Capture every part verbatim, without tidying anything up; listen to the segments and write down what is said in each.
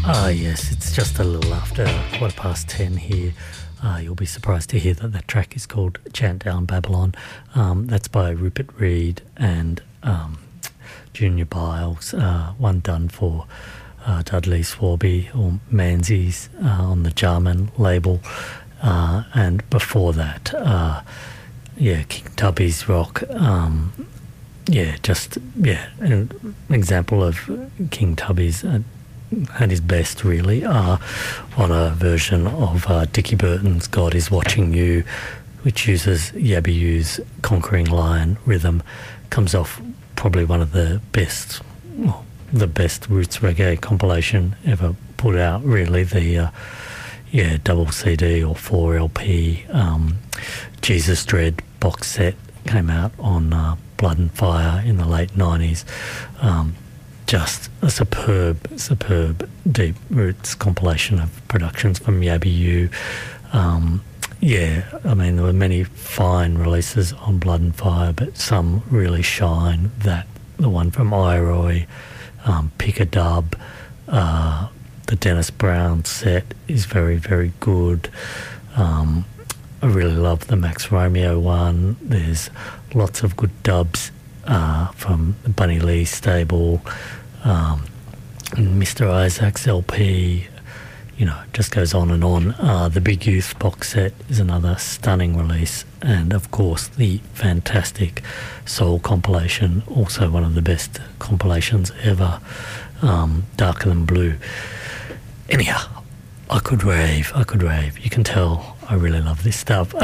Ah, yes, it's just a little after quarter past ten here. Uh, you'll be surprised to hear that that track is called Chant Down Babylon. Um, that's by Rupert Reed and um, Junior Biles, uh, one done for uh, Dudley Swarby or Manzies uh, on the Jarman label. Uh, and before that, uh, yeah, King Tubby's Rock. Um, yeah, just, yeah, an example of King Tubby's uh, at his best, really, uh, on a version of uh, Dickie Burton's God Is Watching You, which uses Yabby U's Conquering Lion rhythm. Comes off probably one of the best, well, the best roots reggae compilation ever put out, really. The, uh, yeah, double C D or four L P um, Jesus Dread box set came out on uh, Blood and Fire in the late nineties. Um, Just a superb, superb Deep Roots compilation of productions from Yabby U. Um, yeah, I mean, there were many fine releases on Blood and Fire, but some really shine. That, the one from Iroy, um, Pick a Dub, uh, the Dennis Brown set is very, very good. Um, I really love the Max Romeo one. There's lots of good dubs uh, from the Bunny Lee stable. Um, Mister Isaac's L P, you know, just goes on and on. Uh, the Big Youth box set is another stunning release, and of course the fantastic Soul compilation, also one of the best compilations ever, um, Darker Than Blue. Anyhow, I could rave, I could rave. You can tell I really love this stuff.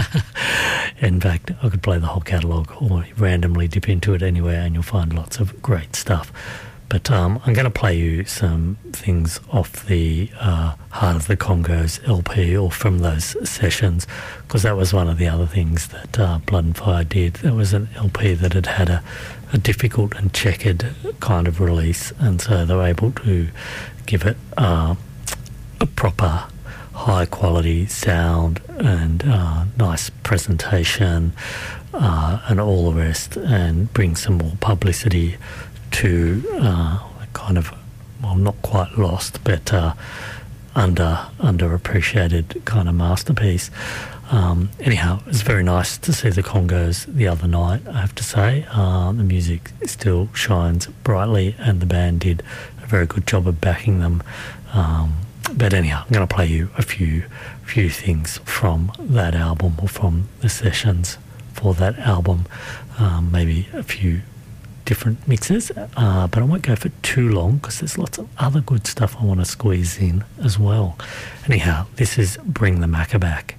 In fact, I could play the whole catalogue or randomly dip into it anywhere and you'll find lots of great stuff. But um, I'm going to play you some things off the uh, Heart of the Congos L P or from those sessions, because that was one of the other things that uh, Blood and Fire did. There was an L P that had had a, a difficult and checkered kind of release, and so they were able to give it uh, a proper high-quality sound and uh, nice presentation uh, and all the rest, and bring some more publicity to uh, kind of, well, not quite lost, but uh, under underappreciated kind of masterpiece. Um, anyhow, it was very nice to see the Congos the other night, I have to say. Uh, the music still shines brightly, and the band did a very good job of backing them. Um, but anyhow, I'm going to play you a few few things from that album, or from the sessions for that album, um, maybe a few different mixes, uh, but I won't go for too long because there's lots of other good stuff I want to squeeze in as well. Anyhow, this is Bring the Macca Back.